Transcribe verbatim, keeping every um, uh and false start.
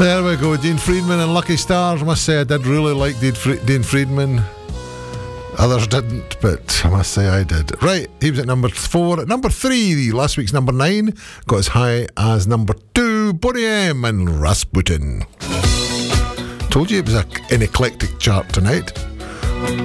There we go, Dean Friedman and Lucky Stars. I must say I did really like Dean, Fre- Dean Friedman. Others didn't, but I must say I did. Right, he was at number four. At number three, last week's number nine, got as high as number two, Boney M and Rasputin. Told you it was a, an eclectic chart tonight.